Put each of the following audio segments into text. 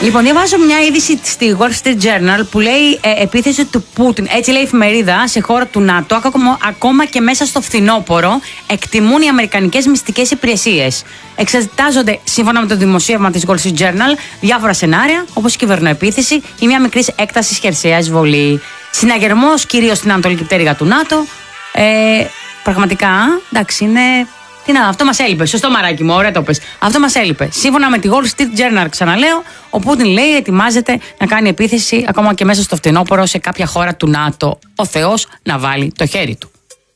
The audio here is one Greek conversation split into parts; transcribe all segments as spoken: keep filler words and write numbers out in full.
Λοιπόν, διαβάζω μια είδηση στη Wall Street Journal που λέει ε, επίθεση του Πούτιν. Έτσι λέει η εφημερίδα, σε χώρα του ΝΑΤΟ, ακόμα, ακόμα και μέσα στο φθινόπωρο, εκτιμούν οι αμερικανικές μυστικές υπηρεσίες. Εξετάζονται, σύμφωνα με το δημοσίευμα της Wall Street Journal, διάφορα σενάρια, όπως η κυβερνοεπίθεση ή μια μικρή έκταση χερσαία εισβολή. Συναγερμός κυρίως στην ανατολική πτέρυγα του ΝΑΤΟ. Ε, πραγματικά, εντάξει, είναι. Τι να, αυτό μας έλειπε. Σωστό, μαράκι μου, ωραία το πες. Αυτό μας έλειπε. Σύμφωνα με τη Wall Street Journal, ξαναλέω, ο Πούτιν λέει ετοιμάζεται να κάνει επίθεση ακόμα και μέσα στο φθινόπωρο σε κάποια χώρα του ΝΑΤΟ. Ο Θεός να βάλει το χέρι του.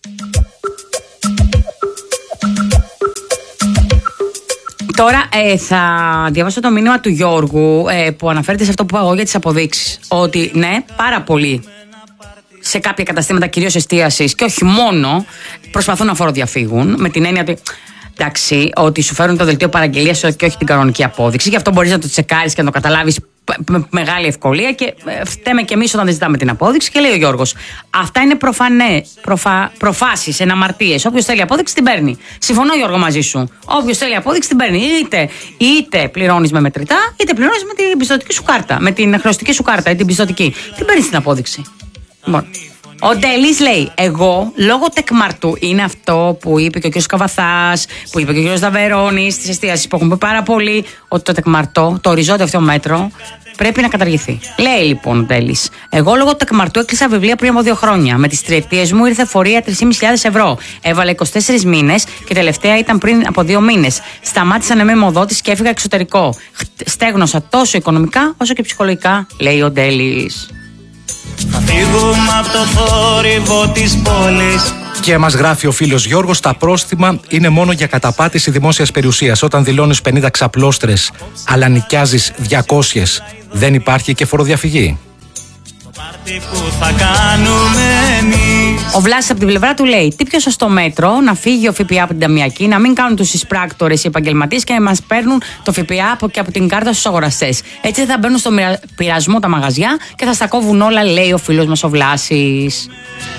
Τώρα ε, θα διαβάσω το μήνυμα του Γιώργου ε, που αναφέρεται σε αυτό που είπα εγώ για τις αποδείξεις. Ότι ναι, πάρα πολύ. Σε κάποια καταστήματα κυρίως εστίασης και όχι μόνο, προσπαθούν να φοροδιαφύγουν με την έννοια ότι, εντάξει, ότι σου φέρουν το δελτίο παραγγελίας και όχι την κανονική απόδειξη. Γι' αυτό μπορείς να το τσεκάρεις και να το καταλάβεις με μεγάλη ευκολία και φταίμε και εμείς όταν δεν ζητάμε την απόδειξη. Και λέει ο Γιώργος, αυτά είναι προφανέ, προφα, προφάσεις, εναμαρτίες. Όποιος θέλει απόδειξη την παίρνει. Συμφωνώ, Γιώργο, μαζί σου. Όποιος θέλει απόδειξη την παίρνει. Είτε, είτε πληρώνεις με μετρητά, είτε πληρώνεις με την πιστωτική σου κάρτα. Με την χρεωστική σου κάρτα ή την πιστωτική. Την παίρνεις την απόδειξη. Λοιπόν, ο Ντέλης λέει, εγώ λόγω τεκμαρτού, είναι αυτό που είπε και ο κ. Καβαθάς, που είπε και ο κ. Δαβερώνης στις εστίασεις που έχουν πει πάρα πολύ, ότι το τεκμαρτό, το οριζόντιο αυτό μέτρο, πρέπει να καταργηθεί. Λέει λοιπόν ο Ντέλης, εγώ λόγω τεκμαρτού έκλεισα βιβλία πριν από δύο χρόνια. Με τις τριετίες μου ήρθε φορεία τρεις χιλιάδες πεντακόσια ευρώ. Έβαλε είκοσι τέσσερις μήνες και τελευταία ήταν πριν από δύο μήνες. Σταμάτησα να είμαι αιμοδότης και έφυγα εξωτερικό. Στέγνωσα τόσο οικονομικά όσο και ψυχολογικά, λέει ο Ντέλης. Θα φύγουμε από το θόρυβο της πόλης. Και μας γράφει ο φίλος Γιώργος, τα πρόστιμα είναι μόνο για καταπάτηση δημόσιας περιουσίας. Όταν δηλώνεις πενήντα ξαπλώστρες, αλλά νοικιάζεις διακόσιες, δεν υπάρχει και φοροδιαφυγή. Που θα κάνουμε εμείς. Ο Βλάσης από την πλευρά του λέει: τι πιο σωστό μέτρο να φύγει ο ΦΠΑ από την ταμιακή, να μην κάνουν τους εισπράκτορες οι επαγγελματίες και να μας παίρνουν το ΦΠΑ από, και από την κάρτα στους αγοραστές. Έτσι δεν θα μπαίνουν στο πειρασμό τα μαγαζιά και θα στα κόβουν όλα, λέει ο φίλος μας ο Βλάσης.